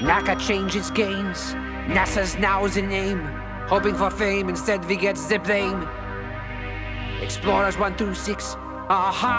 NACA changes games. NASA's now's a name. Hoping for fame, instead we get the blame. Explorers 1 through 6. Aha!